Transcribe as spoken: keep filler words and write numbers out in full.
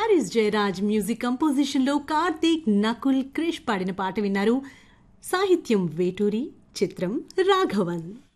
Harris Jayaraj music కంపోజిషన్లో Karthik Nakul Krish పాడిన పాట విన్నారు. సాహిత్యం వేటూరి, చిత్రం రాఘవన్.